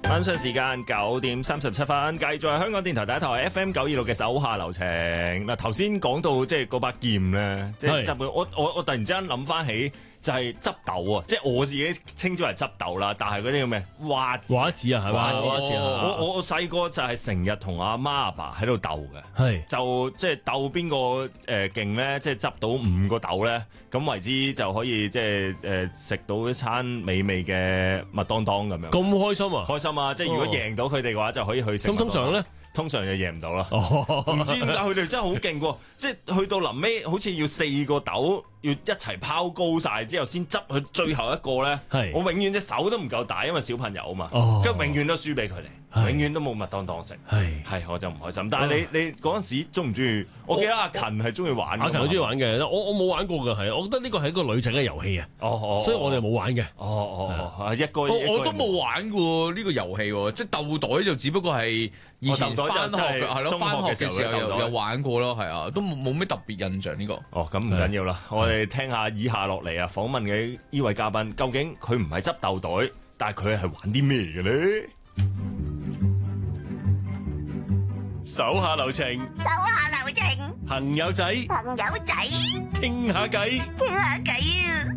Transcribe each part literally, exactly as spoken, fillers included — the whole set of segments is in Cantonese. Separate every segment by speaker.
Speaker 1: 晚上時間九點三十七分，繼續係香港電台第一台 F M 九二六嘅手下留情。嗱，頭先講到即係嗰把劍咧，即係執我我我突然之間諗翻起就係執豆啊！即係我自己稱之為執豆啦，但係嗰啲叫咩畫子
Speaker 2: 畫子啊，係嘛？畫子啊！
Speaker 1: 我我我細個就係成日同阿媽阿爸喺度鬥嘅，
Speaker 2: 係
Speaker 1: 就即係鬥邊個誒勁咧，即係執到五個豆咧，咁為之就可以即係誒食到一餐美味嘅麥當當咁樣。
Speaker 2: 咁開心啊！
Speaker 1: 開心啊！即係如果贏到佢哋嘅話，就可以去食。
Speaker 2: 咁通常咧？
Speaker 1: 通常就贏唔到啦。
Speaker 2: 哦，
Speaker 1: 唔知點解佢哋真係好勁喎！即係去到臨尾，好似要四個豆要一齊拋高晒之後，先執佢最後一個咧。
Speaker 2: 係
Speaker 1: 我永遠隻手都唔夠大，因為小朋友啊嘛。
Speaker 2: 哦，
Speaker 1: 跟住永遠都輸俾佢哋，永遠都冇麥當當食。
Speaker 2: 係
Speaker 1: 係，我就唔開心。但係你你嗰陣時中唔中意？我記得阿勤係中意玩。
Speaker 2: 阿勤好中意玩嘅，我我冇玩過㗎，係。我覺得呢個係一個女仔嘅遊戲啊。
Speaker 1: 哦哦，
Speaker 2: 所以我哋冇玩嘅。
Speaker 1: 哦哦哦，一個
Speaker 3: 我我都冇玩過呢個遊戲喎，即係鬥袋就只不過係以前翻學係咯，翻學嘅時候有有玩過咯，係啊，都冇冇咩特別印象呢個。
Speaker 1: 哦，咁唔緊要啦，我哋聽下以下落嚟啊訪問嘅呢位嘉賓，究竟佢唔係執鬥袋，但係佢係玩啲咩嘅咧？手下留情，
Speaker 4: 手下留情，
Speaker 1: 朋友仔，
Speaker 4: 朋友仔，
Speaker 1: 傾下偈，
Speaker 4: 傾下偈啊！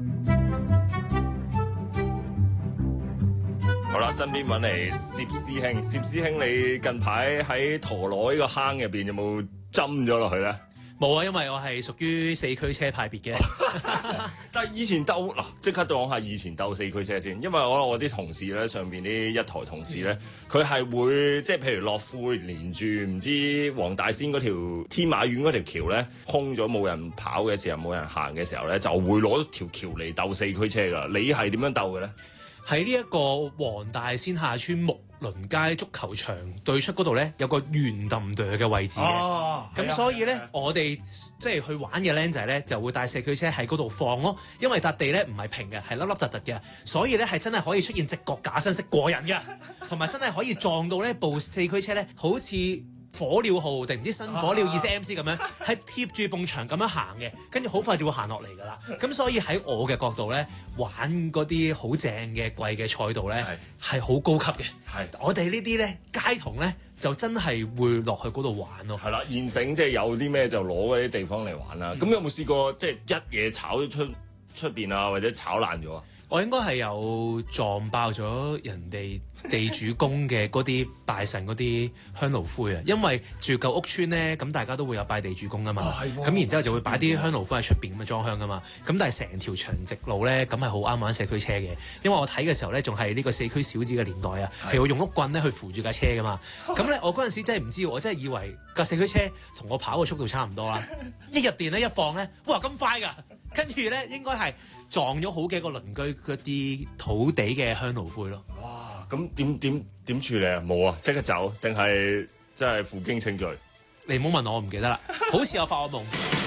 Speaker 1: 好啦，身邊揾嚟薛師兄，薛師兄，你近排喺陀螺呢個坑入邊有冇斟咗落去咧？
Speaker 5: 冇啊，因為我係屬於四驅車派別嘅。
Speaker 1: 但係以前鬥嗱，即刻講下以前鬥四驅車先，因為我我啲同事咧，上邊啲一台同事咧，佢係會即係譬如樂富連住唔知黃大仙嗰條天馬苑嗰條橋咧，空咗冇人跑嘅時候，冇人行嘅時候咧，就會攞條橋嚟鬥四驅車㗎。你係點樣鬥嘅咧？
Speaker 5: 喺呢一個黃大仙下村木輪街足球場對出嗰度咧，有個圓揼哚嘅位置嘅。哦，咁所以咧，啊、我哋即係去玩嘅僆仔咧，就會帶四驅車喺嗰度放咯。因為笪地咧唔係平嘅，係凹凹凸凸嘅，所以咧係真係可以出現直角假身式過人嘅，同埋真係可以撞到呢部四驅車咧，好似火鳥號定唔知新火鳥二式 M C 咁樣，係貼住埲牆咁樣行嘅，跟住好快就會行落嚟㗎啦。咁所以喺我嘅角度咧，玩嗰啲好正嘅貴嘅賽道咧，係好高級嘅。係我哋呢啲咧街童咧，就真係會落去嗰度玩咯。係
Speaker 1: 啦，現成即係有啲咩就攞嗰啲地方嚟玩啦。咁、嗯、有冇試過即係一嘢炒咗出出邊啊，或者炒爛咗啊？
Speaker 5: 我應該係有撞爆咗人哋地主公嘅嗰啲拜神嗰啲香爐灰啊，因為住舊屋村咧，咁大家都會有拜地主公噶嘛，咁、哦、然之後就會擺啲香爐灰喺出邊咁嘅裝香噶嘛，咁但係成條長直路咧，咁係好啱玩四驅車嘅，因為我睇嘅時候咧，仲係呢個四驅小子嘅年代啊，係我用碌棍咧去扶住架車噶嘛，咁咧我嗰陣時真係唔知，我真係以為架四驅車同我跑嘅速度差唔多啦，一入電咧一放咧，哇咁快㗎！跟住咧，應該係撞咗好幾個鄰居嗰啲土地嘅香爐灰咯。
Speaker 1: 哇！咁點點點處理啊？冇啊，即刻走定係真係負荊請罪？
Speaker 5: 你唔好問我，我唔記得啦。好似有發惡夢。